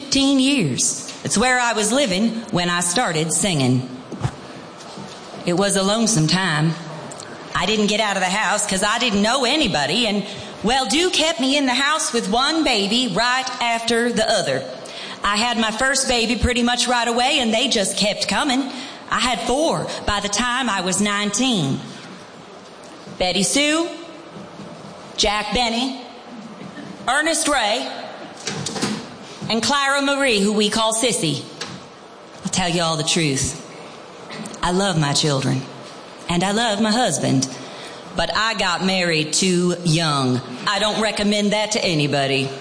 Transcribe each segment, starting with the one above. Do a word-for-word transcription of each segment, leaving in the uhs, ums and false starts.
fifteen years. It's where I was living when I started singing. It was a lonesome time. I didn't get out of the house because I didn't know anybody, and, well, Dew kept me in the house with one baby right after the other. I had my first baby pretty much right away, and they just kept coming. I had four by the time I was nineteen. Betty Sue, Jack Benny, Ernest Ray, and Clara Marie, who we call Sissy. I'll tell you all the truth. I love my children, and I love my husband, but I got married too young. I don't recommend that to anybody.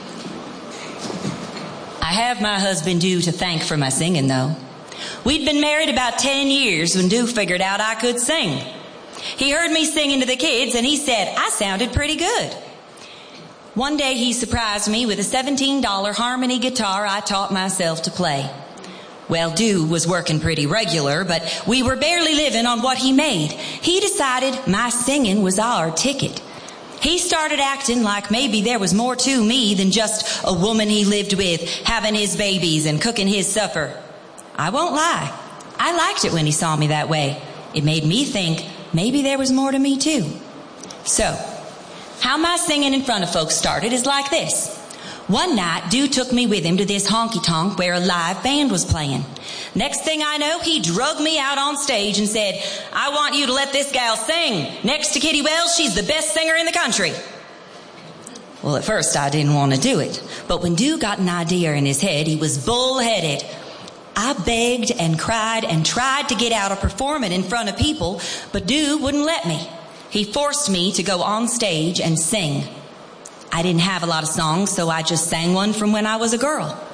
I have my husband Dew to thank for my singing, though. We'd been married about ten years when Dew figured out I could sing. He heard me singing to the kids, and he said I sounded pretty good. One day he surprised me with a seventeen dollar harmony guitar I taught myself to play. Well, Dew was working pretty regular, but we were barely living on what he made. He decided my singing was our ticket. He started acting like maybe there was more to me than just a woman he lived with, having his babies and cooking his supper. I won't lie. I liked it when he saw me that way. It made me think maybe there was more to me too. So, how my singing in front of folks started is like this. One night, Dew took me with him to this honky-tonk where a live band was playing. Next thing I know, he drugged me out on stage and said, I want you to let this gal sing. Next to Kitty Wells, she's the best singer in the country. Well, at first I didn't want to do it. But when Dew got an idea in his head, he was bull-headed. I begged and cried and tried to get out of performing in front of people, but Dew wouldn't let me. He forced me to go on stage and sing. I didn't have a lot of songs, so I just sang one from when I was a girl.